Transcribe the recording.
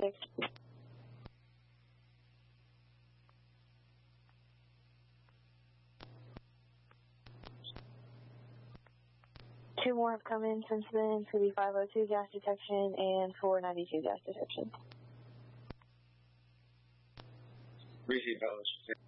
6. 2 more have come in since then for the 502 gas detection and 492 gas detection. Receive, fellas.